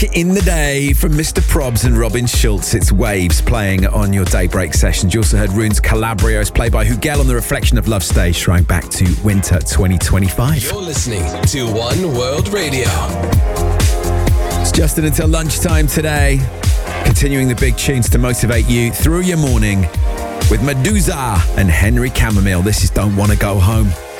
In the Day from Mr. Probs and Robin Schulz. It's Waves playing on your Daybreak sessions. You also heard Rune's Calabria. It's played by Hugel on the Reflection of Love stage, throwing back to winter 2025. You're listening to One World Radio. It's Justin until lunchtime today. Continuing the big tunes to motivate you through your morning with Medusa and Henry Chamomile. This is Don't Wanna Go Home.